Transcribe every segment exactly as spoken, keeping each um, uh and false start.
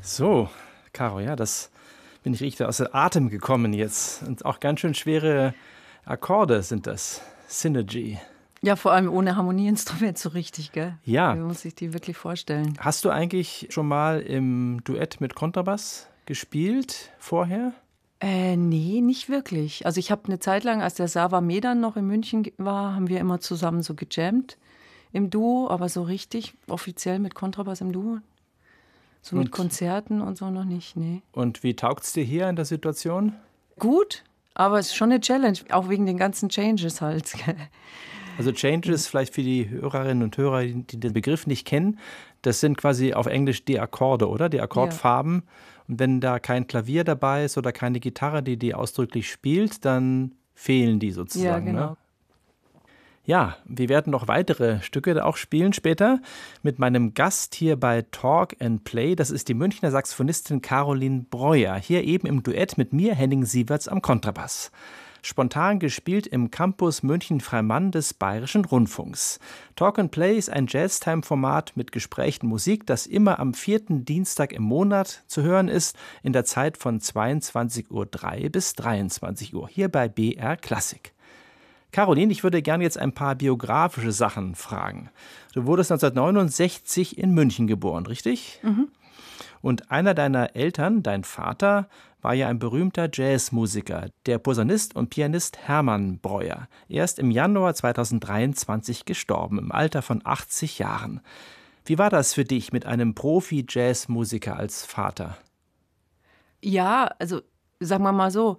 So, Caro, ja, das bin ich richtig aus dem Atem gekommen jetzt. Und auch ganz schön schwere Akkorde sind das. Synergy. Ja, vor allem ohne Harmonieinstrument so richtig, gell? Ja. Wie muss ich die wirklich vorstellen? Hast du eigentlich schon mal im Duett mit Kontrabass gespielt vorher? Äh, nee, nicht wirklich. Also ich habe eine Zeit lang, als der Sava Medan noch in München war, haben wir immer zusammen so gejammt im Duo, aber so richtig offiziell mit Kontrabass im Duo. So mit Und- Konzerten und so noch nicht, nee. Und wie taugt's dir hier in der Situation? Gut, aber es ist schon eine Challenge, auch wegen den ganzen Changes halt. Gell? Also Changes, vielleicht für die Hörerinnen und Hörer, die den Begriff nicht kennen, das sind quasi auf Englisch die Akkorde, oder? Die Akkordfarben. Und wenn da kein Klavier dabei ist oder keine Gitarre, die die ausdrücklich spielt, dann fehlen die sozusagen. Ja, genau. Ne? Ja, wir werden noch weitere Stücke auch spielen später mit meinem Gast hier bei Talk and Play. Das ist die Münchner Saxophonistin Caroline Breuer, hier eben im Duett mit mir, Henning Sieverts, am Kontrabass. Spontan gespielt im Campus München-Freimann des Bayerischen Rundfunks. Talk and Play ist ein Jazztime-Format mit Gesprächen und Musik, das immer am vierten Dienstag im Monat zu hören ist, in der Zeit von zweiundzwanzig Uhr drei bis dreiundzwanzig Uhr, hier bei B R Klassik. Caroline, ich würde gerne jetzt ein paar biografische Sachen fragen. Du wurdest neunzehnhundertneunundsechzig in München geboren, richtig? Mhm. Und einer deiner Eltern, dein Vater, war ja ein berühmter Jazzmusiker, der Posaunist und Pianist Hermann Breuer. Er ist im Januar zweitausenddreiundzwanzig gestorben, im Alter von achtzig Jahren. Wie war das für dich mit einem Profi-Jazzmusiker als Vater? Ja, also sagen wir mal so,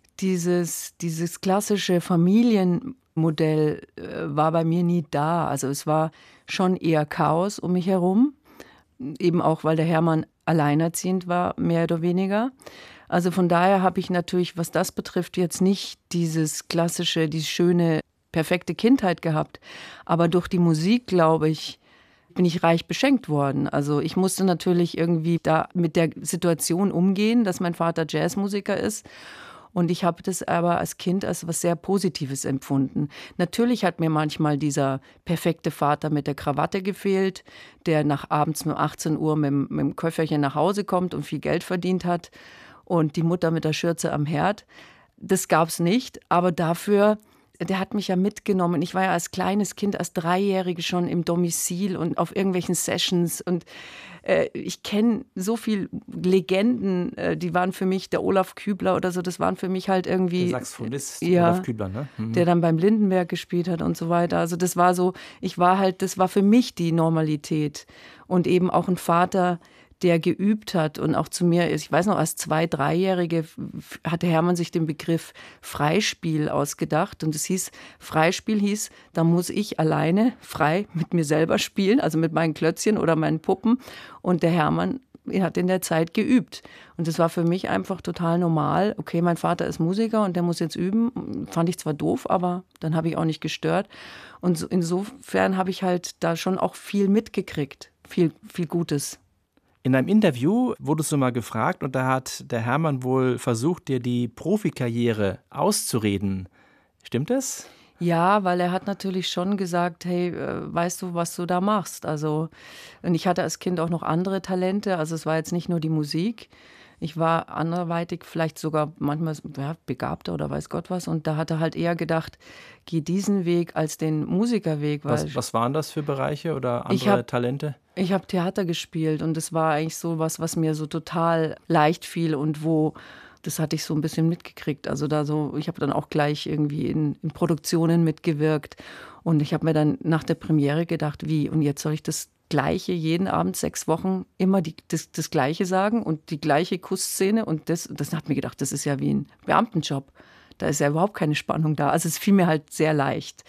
dieses, dieses klassische Familienmodell äh, war bei mir nie da. Also es war schon eher Chaos um mich herum, eben auch, weil der Hermann alleinerziehend war, mehr oder weniger. Also von daher habe ich natürlich, was das betrifft, jetzt nicht dieses klassische, diese schöne, perfekte Kindheit gehabt. Aber durch die Musik, glaube ich, bin ich reich beschenkt worden. Also ich musste natürlich irgendwie da mit der Situation umgehen, dass mein Vater Jazzmusiker ist. Und ich habe das aber als Kind als was sehr Positives empfunden. Natürlich hat mir manchmal dieser perfekte Vater mit der Krawatte gefehlt, der nach abends um achtzehn Uhr mit, mit dem Köfferchen nach Hause kommt und viel Geld verdient hat. Und die Mutter mit der Schürze am Herd. Das gab es nicht, aber dafür, der hat mich ja mitgenommen. Ich war ja als kleines Kind, als Dreijährige schon im Domizil und auf irgendwelchen Sessions. Und äh, ich kenne so viele Legenden, äh, die waren für mich, der Olaf Kübler oder so, das waren für mich halt irgendwie... Der Saxophonist ja, Olaf Kübler, ne? Mhm. Der dann beim Lindenberg gespielt hat und so weiter. Also das war so, ich war halt, das war für mich die Normalität. Und eben auch ein Vater, der geübt hat und auch zu mir, ich weiß noch, als Zwei-, Dreijährige hatte Hermann sich den Begriff Freispiel ausgedacht und es hieß, Freispiel hieß, da muss ich alleine frei mit mir selber spielen, also mit meinen Klötzchen oder meinen Puppen und der Hermann hat in der Zeit geübt und das war für mich einfach total normal. Okay, mein Vater ist Musiker und der muss jetzt üben, fand ich zwar doof, aber dann habe ich auch nicht gestört und so, insofern habe ich halt da schon auch viel mitgekriegt, viel, viel Gutes. In einem Interview wurdest du mal gefragt und da hat der Hermann wohl versucht, dir die Profikarriere auszureden. Stimmt das? Ja, weil er hat natürlich schon gesagt, hey, weißt du, was du da machst? Also, und ich hatte als Kind auch noch andere Talente, also es war jetzt nicht nur die Musik. Ich war anderweitig vielleicht sogar manchmal ja, begabter oder weiß Gott was. Und da hat er halt eher gedacht, geh diesen Weg als den Musikerweg. Weil was, was waren das für Bereiche oder andere ich hab, Talente? Ich habe Theater gespielt und das war eigentlich so was, was mir so total leicht fiel und wo, das hatte ich so ein bisschen mitgekriegt. Also da so, ich habe dann auch gleich irgendwie in, in Produktionen mitgewirkt und ich habe mir dann nach der Premiere gedacht, wie, und jetzt soll ich das Gleiche jeden Abend sechs Wochen immer die, das, das Gleiche sagen und die gleiche Kussszene und das, das hat mir gedacht, das ist ja wie ein Beamtenjob. Da ist ja überhaupt keine Spannung da. Also es fiel mir halt sehr leicht.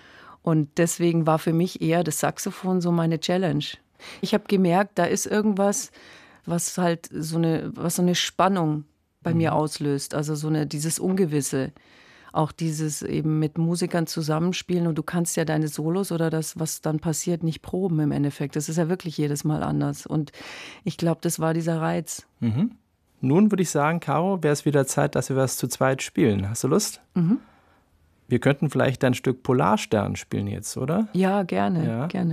Und deswegen war für mich eher das Saxophon so meine Challenge. Ich habe gemerkt, da ist irgendwas, was halt so eine, was so eine Spannung bei mhm. mir auslöst. Also so eine, dieses Ungewisse. Auch dieses eben mit Musikern zusammenspielen und du kannst ja deine Solos oder das, was dann passiert, nicht proben im Endeffekt. Das ist ja wirklich jedes Mal anders. Und ich glaube, das war dieser Reiz. Mhm. Nun würde ich sagen, Caro, wäre es wieder Zeit, dass wir was zu zweit spielen. Hast du Lust? Mhm. Wir könnten vielleicht ein Stück Polarstern spielen jetzt, oder? Ja, gerne, ja. gerne.